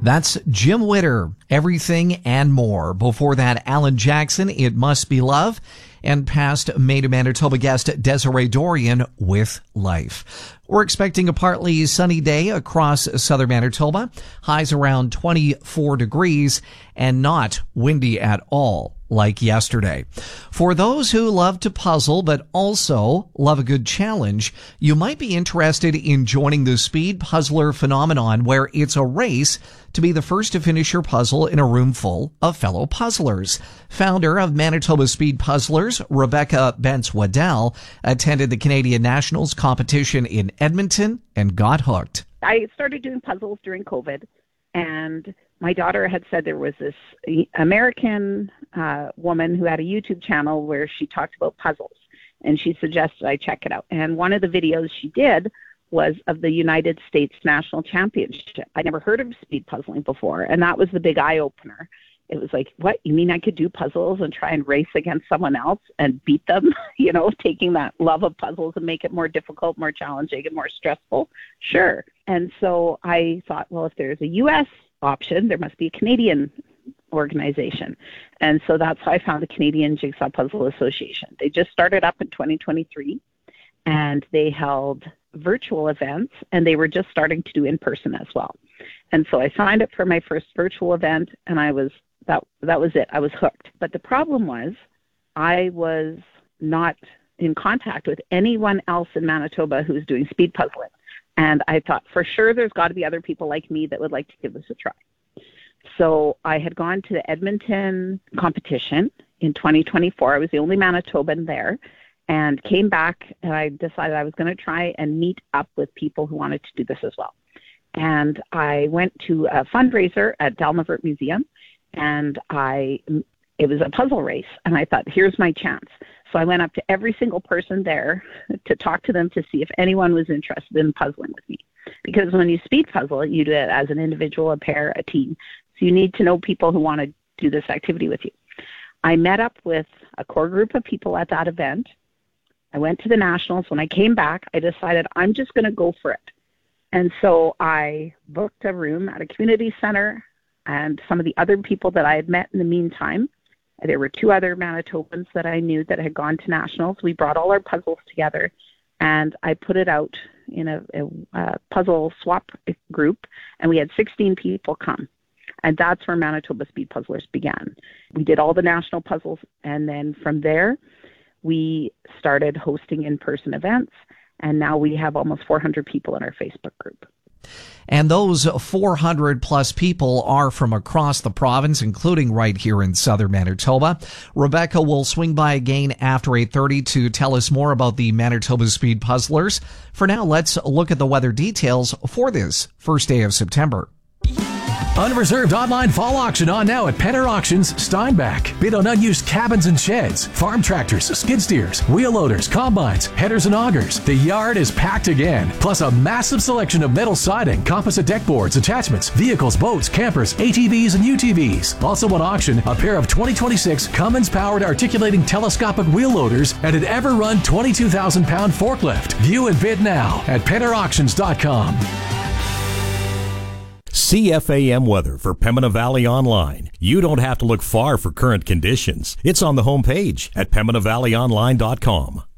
That's Jim Witter, Everything and More. Before that, Alan Jackson, It Must Be Love. And past Made in Manitoba guest Desiree Dorian with Life. We're expecting a partly sunny day across southern Manitoba. Highs around 24 degrees and not windy at all like yesterday. For those who love to puzzle but also love a good challenge, you might be interested in joining the Speed Puzzler phenomenon, where it's a race to be the first to finish your puzzle in a room full of fellow puzzlers. Founder of Manitoba Speed Puzzlers, Rebecca Bentz-Waddell, attended the Canadian Nationals competition in Edmonton and got hooked. I started doing puzzles during COVID, and my daughter had said there was this American woman who had a YouTube channel where she talked about puzzles, and she suggested I check it out. And one of the videos she did was of the United States National Championship. I never heard of speed puzzling before, and that was the big eye-opener. It was like, what, you mean I could do puzzles and try and race against someone else and beat them? You know, taking that love of puzzles and make it more difficult, more challenging, and more stressful? Sure. And so I thought, well, if there's a U.S. option, there must be a Canadian organization. And so that's how I found the Canadian Jigsaw Puzzle Association. They just started up in 2023, and they held virtual events, and they were just starting to do in-person as well. And so I signed up for my first virtual event, and that was it. I was hooked. But the problem was I was not in contact with anyone else in Manitoba who was doing speed puzzling. And I thought, for sure, there's got to be other people like me that would like to give this a try. So I had gone to the Edmonton competition in 2024. I was the only Manitoban there, and came back, and I decided I was going to try and meet up with people who wanted to do this as well. And I went to a fundraiser at Dalmavert Museum, and it was a puzzle race, and I thought, here's my chance. So I went up to every single person there to talk to them to see if anyone was interested in puzzling with me. Because when you speed puzzle, you do it as an individual, a pair, a team. So you need to know people who want to do this activity with you. I met up with a core group of people at that event. I went to the Nationals. When I came back, I decided I'm just going to go for it. And so I booked a room at a community center, and some of the other people that I had met in the meantime, there were two other Manitobans that I knew that had gone to Nationals. We brought all our puzzles together, and I put it out in a puzzle swap group, and we had 16 people come. And that's where Manitoba Speed Puzzlers began. We did all the national puzzles, and then from there, we started hosting in-person events, and now we have almost 400 people in our Facebook group. And those 400 plus people are from across the province, including right here in southern Manitoba. Rebecca will swing by again after 8:30 to tell us more about the Manitoba Speed Puzzlers. For now, let's look at the weather details for this first day of September. Unreserved online fall auction on now at Penner Auctions, Steinbach. Bid on unused cabins and sheds, farm tractors, skid steers, wheel loaders, combines, headers and augers. The yard is packed again, plus a massive selection of metal siding, composite deck boards, attachments, vehicles, boats, campers, ATVs and UTVs. Also on auction, a pair of 2026 Cummins-powered articulating telescopic wheel loaders and an ever-run 22,000-pound forklift. View and bid now at PennerAuctions.com. CFAM weather for Pembina Valley Online. You don't have to look far for current conditions. It's on the homepage at PembinaValleyOnline.com.